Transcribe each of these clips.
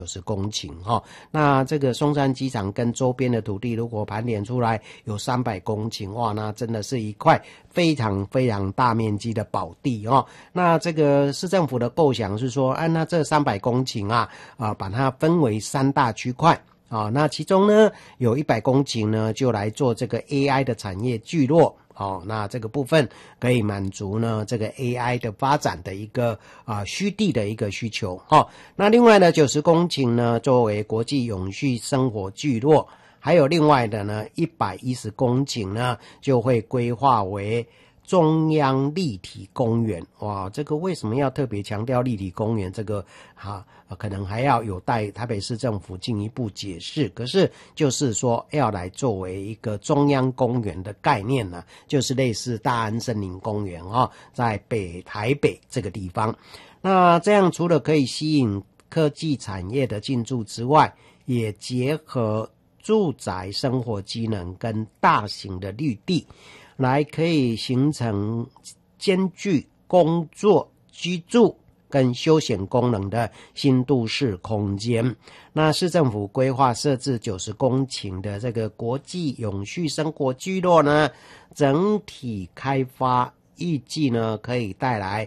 公顷哈，那这个松山机场跟周边的土地如果盘点出来有300公顷，哇，那真的是一块非常非常大面积的宝地哦。那这个市政府的构想是说，那这300公顷把它分为3大区块。那其中呢有100公顷呢就来做这个 AI 的产业聚落。那这个部分可以满足呢这个 AI 的发展的一个虚地的一个需求。那另外呢90公顷呢作为国际永续生活聚落，还有另外的呢110公顷呢就会规划为中央立体公园。哇，这个为什么要特别强调立体公园？这个可能还要有待台北市政府进一步解释。可是就是说要来作为一个中央公园的概念呢，就是类似大安森林公园在台北这个地方。那这样除了可以吸引科技产业的进驻之外，也结合住宅生活机能跟大型的绿地，来可以形成兼具工作、居住跟休闲功能的新都市空间。那市政府规划设置90公顷的这个国际永续生活聚落呢，整体开发预计呢可以带来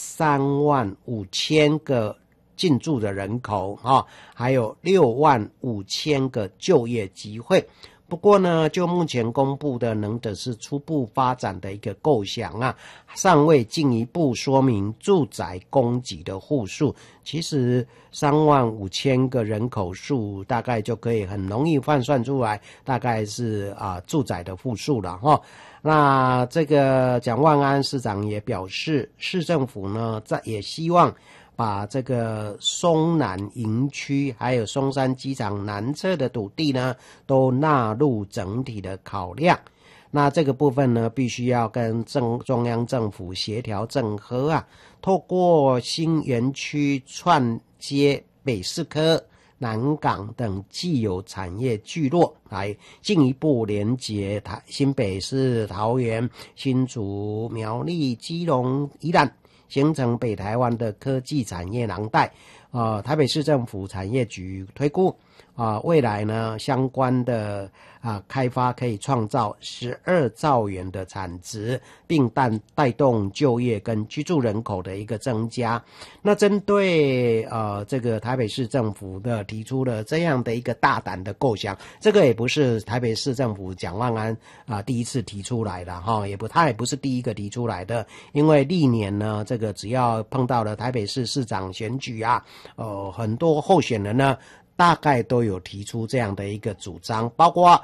35000个进驻的人口还有65000个就业机会。不过呢，就目前公布的能只是初步发展的一个构想尚未进一步说明住宅供给的户数。其实35000个人口数大概就可以很容易换算出来，大概是住宅的户数了那这个蒋万安市长也表示，市政府呢也希望把这个松南营区还有松山机场南侧的土地呢都纳入整体的考量。那这个部分呢必须要跟中央政府协调整合透过新园区串接北市科、南港等既有产业聚落，来进一步连结新北市、桃园、新竹、苗栗、基隆、宜兰，形成北台湾的科技产业廊带。台北市政府产业局推估未来呢相关的开发可以创造12兆元的产值，并带动就业跟居住人口的一个增加。那针对这个台北市政府的提出了这样的一个大胆的构想，这个也不是台北市政府蒋万安第一次提出来的他也不是第一个提出来的。因为历年呢这个只要碰到了台北市市长选举很多候选人呢大概都有提出这样的一个主张，包括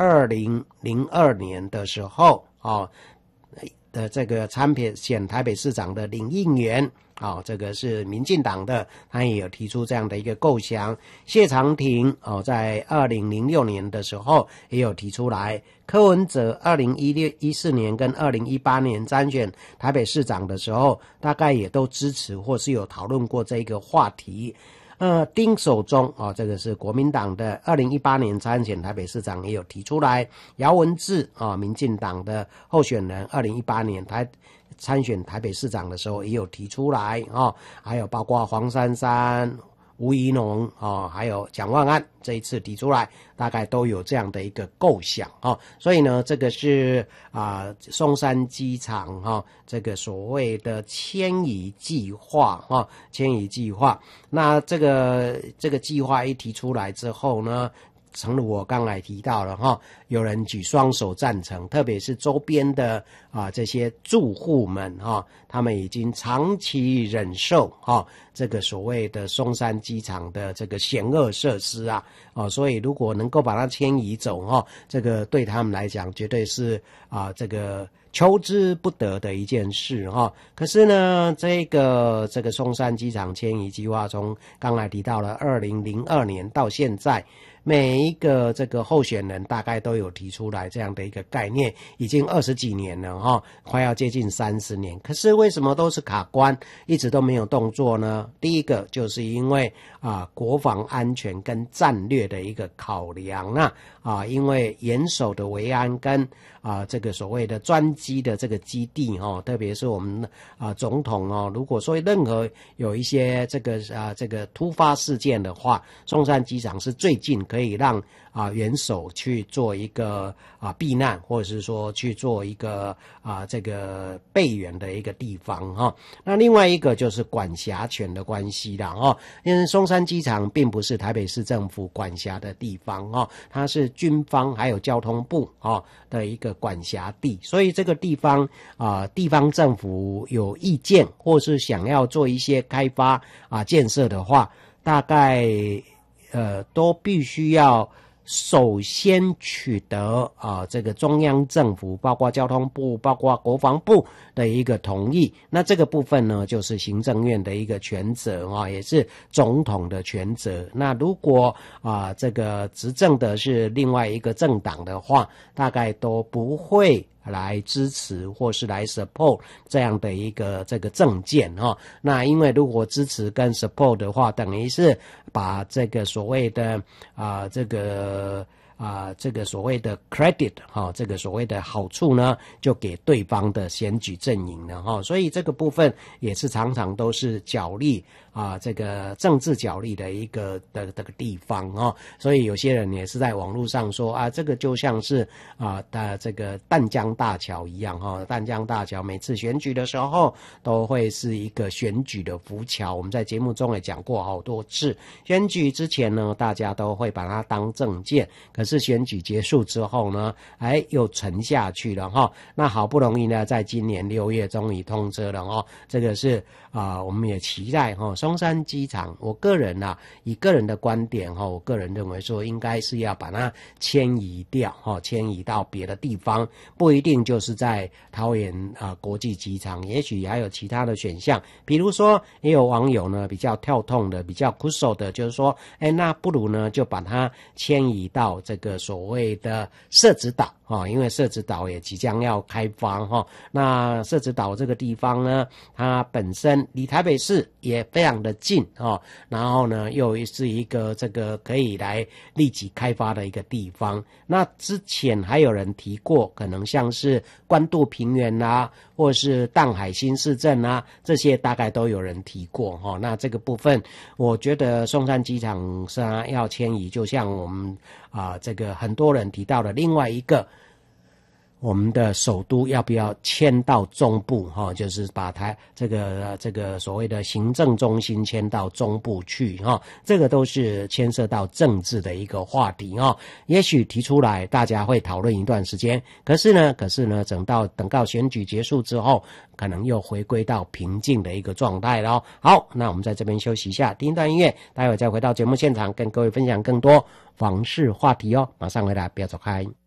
2002年的时候的这个参选台北市长的林应元这个是民进党的，他也有提出这样的一个构想。谢长廷在2006年的时候也有提出来。柯文哲2014年跟2018年参选台北市长的时候，大概也都支持或是有讨论过这个话题。丁守中这个是国民党的，2018年参选台北市长也有提出来。姚文智民进党的候选人，2018年参选台北市长的时候也有提出来还有包括黄珊珊、吴怡农还有蒋万安这一次提出来，大概都有这样的一个构想所以呢，这个是松山机场这个所谓的迁移计划那这个计划一提出来之后呢，诚如我刚才提到了有人举双手赞成，特别是周边的这些住户们他们已经长期忍受这个所谓的松山机场的这个险恶设施所以如果能够把它迁移走这个对他们来讲绝对是这个求之不得的一件事可是呢，这个松山机场迁移计划从刚才提到了2002年到现在每一个这个候选人大概都有提出来这样的一个概念，已经20几年了哈，快要接近30年。可是为什么都是卡关，一直都没有动作呢？第一个就是因为国防安全跟战略的一个考量因为严守的维安跟这个所谓的专机的这个基地特别是我们总统如果说任何有一些这个突发事件的话，松山机场是最近可以让元首去做一个避难，或者是说去做一个这个备援的一个地方那另外一个就是管辖权的关系啦因为松山机场并不是台北市政府管辖的地方它是军方还有交通部的一个管辖地，所以这个地方地方政府有意见或是想要做一些开发建设的话，大概都必须要首先取得这个中央政府包括交通部包括国防部的一个同意，那这个部分呢就是行政院的一个权责也是总统的权责。那如果这个执政的是另外一个政党的话，大概都不会来支持或是来 support 这样的一个这个政见那因为如果支持跟 support 的话，等于是把这个所谓的这个所谓的 credit 这个所谓的好处呢，就给对方的选举阵营了所以这个部分也是常常都是角力这个政治角力的一个的这个地方所以有些人也是在网络上说这个就像是这个淡江大桥一样淡江大桥每次选举的时候都会是一个选举的浮桥，我们在节目中也讲过好多次，选举之前呢大家都会把它当政见，可是选举结束之后呢又沉下去了那好不容易呢在今年6月终于通车了这个是我们也期待松山机场，我个人以个人的观点我个人认为说应该是要把它迁移掉迁移到别的地方，不一定就是在桃园国际机场，也许还有其他的选项。比如说也有网友呢比较跳痛的比较酷手的就是说那不如呢就把它迁移到这个所谓的社子岛因为社子岛也即将要开发那社子岛这个地方呢，它本身离台北市也非常的近然后呢又是一个这个可以来立即开发的一个地方。那之前还有人提过可能像是关渡平原或是淡海新市镇这些大概都有人提过那这个部分我觉得松山机场是要迁移，就像我们这个很多人提到的另外一个，我们的首都要不要迁到中部就是把这个所谓的行政中心迁到中部去这个都是牵涉到政治的一个话题也许提出来大家会讨论一段时间，可是呢等到选举结束之后，可能又回归到平静的一个状态了好，那我们在这边休息一下，听一段音乐，待会再回到节目现场跟各位分享更多房市话题马上回来，不要走开。